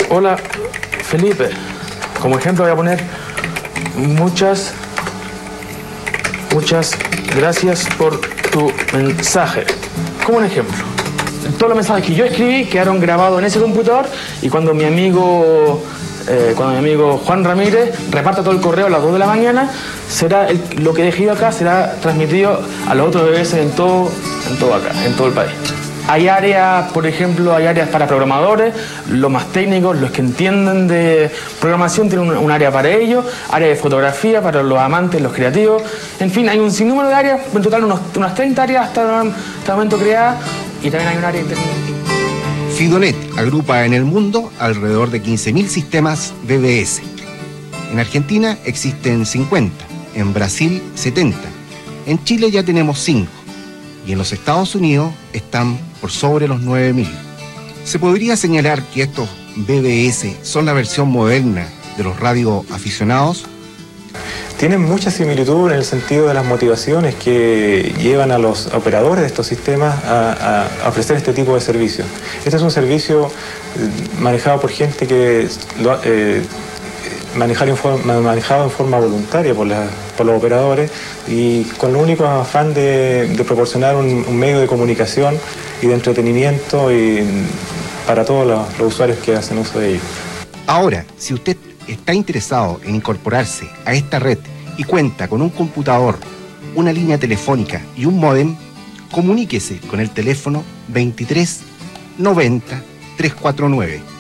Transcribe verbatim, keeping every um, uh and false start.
Hola, Felipe. Como ejemplo voy a poner muchas, muchas gracias por tu mensaje. Como un ejemplo. Todos los mensajes que yo escribí quedaron grabados en ese computador y cuando mi amigo, eh, cuando mi amigo Juan Ramírez reparta todo el correo a las dos de la mañana, será el, lo que dejé yo acá será transmitido a los otros B B S en todo, en todo acá, en todo el país. Hay áreas, por ejemplo, hay áreas para programadores, los más técnicos, los que entienden de programación tienen un, un área para ellos, área de fotografía para los amantes, los creativos. En fin, hay un sinnúmero de áreas, en total unos, unas treinta áreas hasta, hasta el momento creadas y también hay un área internet. Fidonet agrupa en el mundo alrededor de quince mil sistemas B B S. En Argentina existen cincuenta, en Brasil setenta, en Chile ya tenemos cinco y en los Estados Unidos están por sobre los nueve mil. Se podría señalar que estos B B S son la versión moderna de los radioaficionados. Tienen mucha similitud en el sentido de las motivaciones que llevan a los operadores de estos sistemas a, a ofrecer este tipo de servicios. Este es un servicio manejado por gente que lo, eh, manejar en forma, manejado en forma voluntaria por, la, por los operadores y con el único afán de, de proporcionar un, un medio de comunicación y de entretenimiento y para todos los, los usuarios que hacen uso de ello. Ahora, si usted está interesado en incorporarse a esta red y cuenta con un computador, una línea telefónica y un módem, comuníquese con el teléfono veintitrés noventa trescientos cuarenta y nueve.